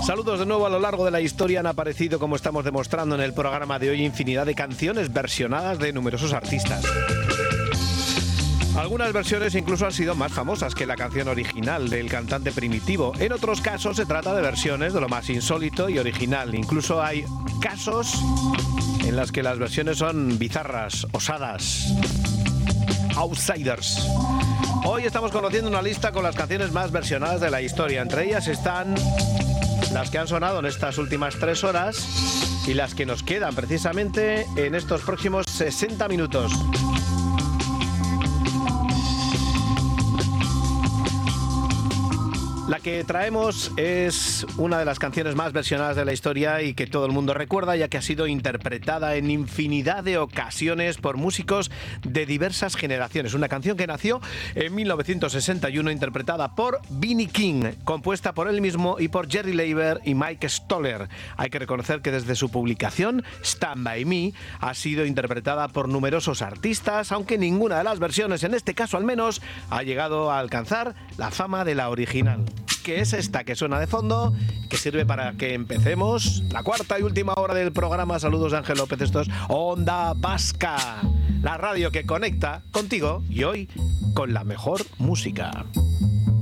Saludos de nuevo. A lo largo de la historia han aparecido, como estamos demostrando en el programa de hoy, infinidad de canciones versionadas de numerosos artistas. Algunas versiones incluso han sido más famosas que la canción original del cantante Primitivo. En otros casos se trata de versiones de lo más insólito y original. Incluso hay casos en los que las versiones son bizarras, osadas, outsiders. Hoy estamos conociendo una lista con las canciones más versionadas de la historia. Entre ellas están las que han sonado en estas últimas 3 horas y las que nos quedan precisamente en estos próximos 60 minutos. La que traemos es una de las canciones más versionadas de la historia y que todo el mundo recuerda, ya que ha sido interpretada en infinidad de ocasiones por músicos de diversas generaciones. Una canción que nació en 1961, interpretada por B. King, compuesta por él mismo y por Jerry Leiber y Mike Stoller. Hay que reconocer que desde su publicación, Stand By Me, ha sido interpretada por numerosos artistas, aunque ninguna de las versiones, en este caso al menos, ha llegado a alcanzar la fama de la original, que es esta que suena de fondo, que sirve para que empecemos la cuarta y última hora del programa. Saludos de Ángel López, esto es Onda Vasca, la radio que conecta contigo y hoy con la mejor música.